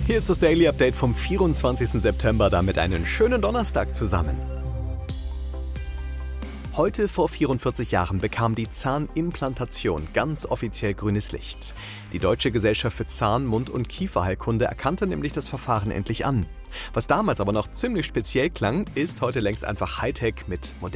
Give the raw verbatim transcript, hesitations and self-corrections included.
Hier ist das Daily Update vom vierundzwanzigsten September, damit einen schönen Donnerstag zusammen. Heute vor vierundvierzig Jahren bekam die Zahnimplantation ganz offiziell grünes Licht. Die Deutsche Gesellschaft für Zahn-, Mund- und Kieferheilkunde erkannte nämlich das Verfahren endlich an. Was damals aber noch ziemlich speziell klang, ist heute längst einfach Hightech mit modernen